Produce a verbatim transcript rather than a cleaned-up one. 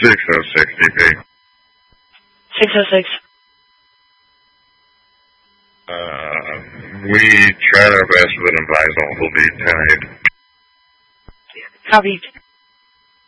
six oh six, D P. six oh six. Uh, we tried our best with an advisal. We'll be ten eight. Copy.